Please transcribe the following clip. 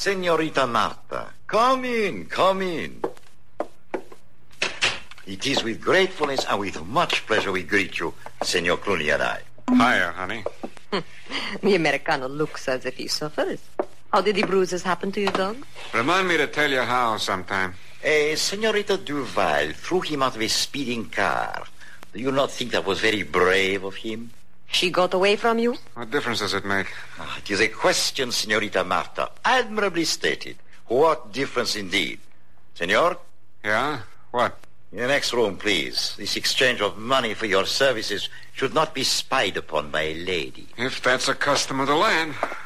Senorita Marta, come in, come in. It is with gratefulness and with much pleasure we greet you, Senor Clooney and I. Hiya, honey. The Americano looks as if he suffers. How did the bruises happen to you, dog? Remind me to tell you how sometime. Senorita Duval threw him out of a speeding car. Do you not think that was very brave of him? She got away from you? What difference does it make? It is a question, Senorita Marta. Admirably stated. What difference indeed? Senor? Yeah? What? In the next room, please. This exchange of money for your services should not be spied upon by a lady. If that's a custom of the land.